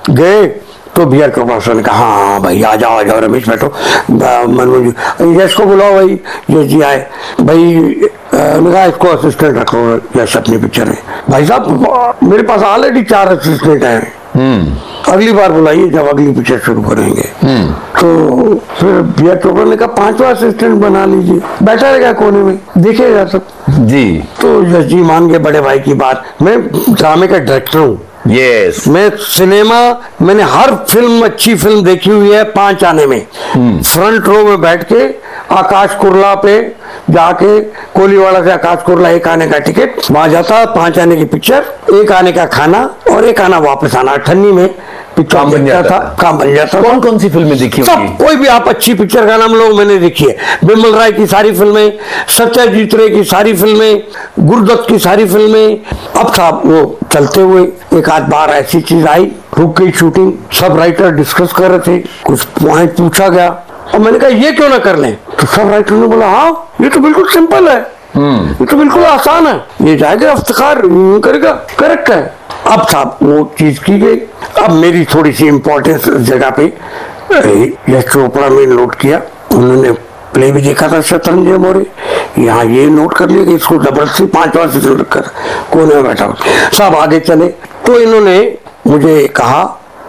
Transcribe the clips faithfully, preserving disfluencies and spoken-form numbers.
गए तो B are कृपाल ने कहा हाँ भाई आ जाओ आ जाओ रमेश बैठो, मनोज यश को बुलाओ भाई, यश जी आए भाई, ने कहा इसको असिस्टेंट रखो यश अपनी पिक्चर में। भाई साहब मेरे पास ऑलरेडी चार असिस्टेंट हैं, अगली बार बुलाइए जब अगली पिक्चर शुरू करेंगे। तो फिर बी आर चोपड़ा ने कहा पांचवा असिस्टेंट बना लीजिए, बैठा रहेगा कोने में देखेगा सब जी। तो यश जी मान गए बड़े भाई की बात। मैं ड्रामे का डायरेक्टर हूँ, यस मैं सिनेमा, मैंने हर फिल्म अच्छी फिल्म देखी हुई है पांच आने में, फ्रंट रो में बैठ के आकाश कुरला पे जाके कोलीवाड़ा से आकाश कुरला एक आने का टिकट, वहां जाता, पांच आने की पिक्चर, एक आने का खाना और एक आना वापस आना, अठन्नी में काम बन जाता था, काम बन जाता। कौन कौन सी फिल्में देखी सब, कोई भी आप अच्छी पिक्चर का नाम लोग मैंने देखी है, बिमल राय की सारी फिल्में, सत्यजीत रे की सारी फिल्में, गुरुदत्त की सारी फिल्में। अब था वो चलते हुए एक आध बार ऐसी चीज आई, रुक गई शूटिंग, सब राइटर डिस्कस कर रहे थे, कुछ पॉइंट पूछा गया और मैंने कहा ये क्यों ना कर लें, तो सब राइटर ने बोला हाँ ये तो बिल्कुल सिंपल है, ये तो बिल्कुल आसान है, ये जाएगा इफ्तिखार करेगा, करेक्ट है। अब साहब वो चीज की गई। अब मेरी थोड़ी सी इम्पोर्टेंस जगह पे यश चोपड़ा में नोट किया, उन्होंने प्ले भी देखा था शतरंज मोरे, यहाँ ये नोट कर लिया कि इसको जबरदस्ती पांच बार से कर कोने में बैठा, सब आगे चले। तो इन्होंने मुझे कहा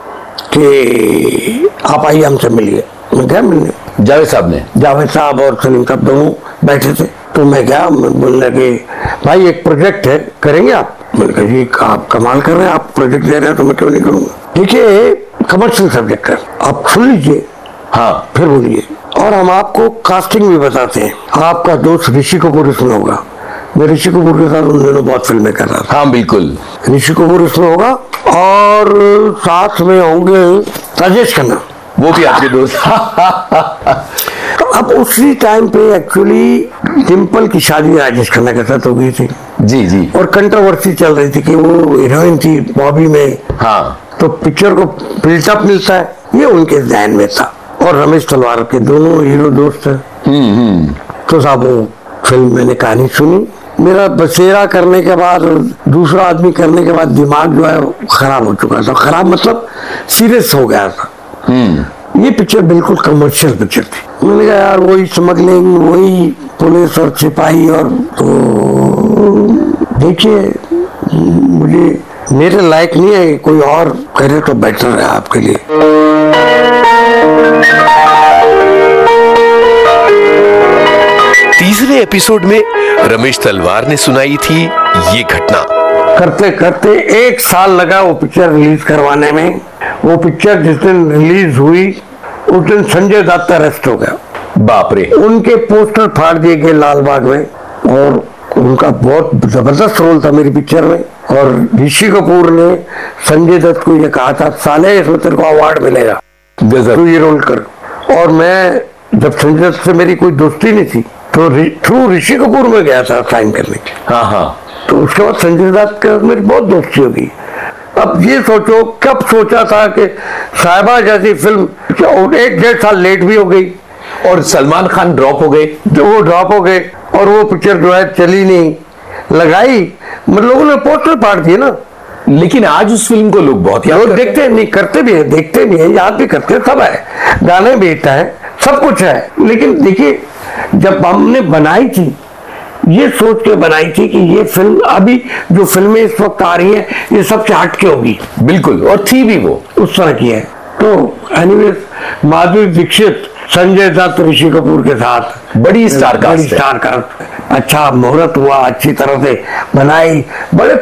कि आप आइए हमसे मिलिए। मैं गया मिलने, जावेद साहब ने, जावेद साहब और सलीम साहब दोनों बैठे थे। तो मैं गया, बोलने लगे भाई एक प्रोजेक्ट है करेंगे आप? मैंने कहा जी आप कमाल कर रहे हैं, आप प्रोजेक्ट दे रहे हैं तो मैं क्यों नहीं करूंगा। देखिए कमर्शियल सब्जेक्ट है, आप सुन लीजिए, हाँ फिर बोलिए, और हम आपको कास्टिंग भी बताते हैं। आपका दोस्त ऋषि कपूर इसमें होगा, मैं ऋषि कपूर के साथ उन दिनों बहुत फिल्में कर रहा था। हाँ बिल्कुल, ऋषि कपूर इसमें होगा और साथ में होंगे राजेश खन्ना, वो भी आपके दोस्त। तो अब उसी टाइम पे एक्चुअली डिम्पल की शादी राजेश खन्ना के साथ हो गई थी जी जी, और कंट्रोवर्सी चल रही थी कि वो हीरोइन थी बॉबी में, हाँ तो पिक्चर को बिल्टअप मिलता है, ये उनके ध्यान में था। और रमेश तलवार के दोनों हीरो दोस्त हैं। तो साहब वो फिल्म मैंने कहानी सुनी, मेरा बसेरा करने के बाद, दूसरा आदमी करने के बाद दिमाग जो है खराब हो चुका था, खराब मतलब सीरियस हो गया था। ये पिक्चर बिल्कुल कमर्शियल पिक्चर थी। मैंने कहा यार वही स्मगलिंग, वही पुलिस और सिपाही, और तो देखिए मुझे मेरे लायक नहीं है, कोई और करे तो बेटर है आपके लिए। तीसरे एपिसोड में रमेश तलवार ने सुनाई थी ये घटना। करते करते एक साल लगा वो पिक्चर रिलीज करवाने में। वो पिक्चर जिस दिन रिलीज हुई उस दिन संजय दत्त अरेस्ट हो गया। बाप रे, उनके पोस्टर फाड़ दिए गए लाल बाग में, और उनका बहुत जबरदस्त रोल था मेरी पिक्चर में। और ऋषि कपूर ने संजय दत्त को ये कहा था साले इसमें तेरे को अवार्ड मिलेगा, तू ये रोल कर। और मैं जब संजय दत्त से मेरी कोई दोस्ती नहीं थी तो थ्रू ऋषि कपूर में गया था साइन करने के। हाँ हाँ, तो उसके बाद संजय दत्त के साथ मेरी बहुत दोस्ती होगी। अब ये सोचो कब सोचा था कि साहिबा जैसी फिल्म एक डेढ़ साल लेट भी हो गई और सलमान खान ड्रॉप हो गए, जो वो ड्रॉप हो गए और वो पिक्चर जो है चली नहीं, लगाई मतलब लोगों ने पोस्टर फाड़ दिए ना। लेकिन आज उस फिल्म को लोग बहुत याद लोग देखते नहीं, करते भी है, देखते भी है, याद भी करते हैं, सब है, गाने भी हिट है, सब कुछ है। लेकिन देखिए जब हमने बनाई थी ये सोच के बनाई थी कि ये फिल्म, अभी जो फिल्में इस वक्त आ रही हैं ये सबसे हट के होगी, बिल्कुल, और थी भी वो उस तरह की है। तो एनीवेज माधुरी दीक्षित, संजय दत्त, ऋषि कपूर के साथ बड़ी स्टार कास्ट, बड़ी स्टार कास्ट, अच्छा मुहूर्त हुआ, अच्छी तरह से बनाई, बड़े